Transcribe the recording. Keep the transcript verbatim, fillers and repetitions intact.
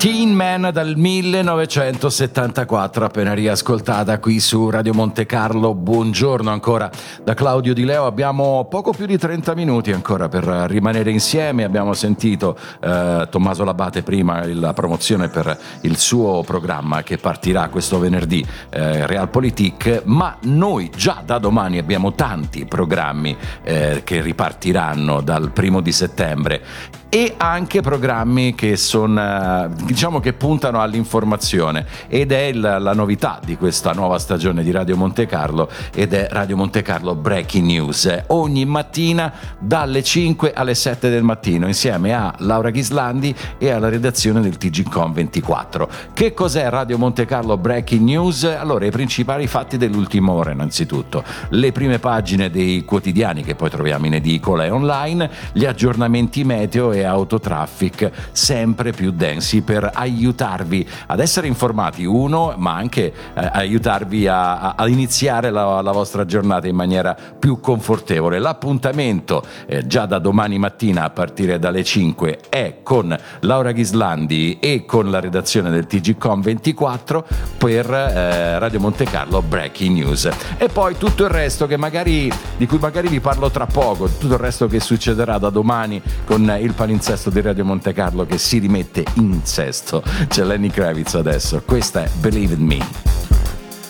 Teen Man dal millenovecentosettantaquattro, appena riascoltata qui su Radio Monte Carlo. Buongiorno ancora da Claudio Di Leo. Abbiamo poco più di trenta minuti ancora per rimanere insieme. Abbiamo sentito eh, Tommaso Labate prima, la promozione per il suo programma che partirà questo venerdì, eh, Realpolitik, ma noi già da domani abbiamo tanti programmi eh, che ripartiranno dal primo di settembre e anche programmi che sono, diciamo, che puntano all'informazione, ed è il, la novità di questa nuova stagione di Radio Monte Carlo, ed è Radio Monte Carlo Breaking News, ogni mattina dalle cinque alle sette del mattino, insieme a Laura Ghislandi e alla redazione del T G Com ventiquattro. Che cos'è Radio Monte Carlo Breaking News? Allora, i principali fatti dell'ultima ora, innanzitutto le prime pagine dei quotidiani che poi troviamo in edicola e online, gli aggiornamenti meteo e autotraffic sempre più densi per aiutarvi ad essere informati, uno, ma anche eh, aiutarvi a, a, a iniziare la, la vostra giornata in maniera più confortevole. L'appuntamento eh, già da domani mattina a partire dalle cinque è con Laura Ghislandi e con la redazione del T G Com ventiquattro per eh, Radio Monte Carlo Breaking News, e poi tutto il resto che magari di cui magari vi parlo tra poco, tutto il resto che succederà da domani con il palinsesto di Radio Monte Carlo che si rimette in sesto. C'è Lenny Kravitz adesso, questa è Believe in Me.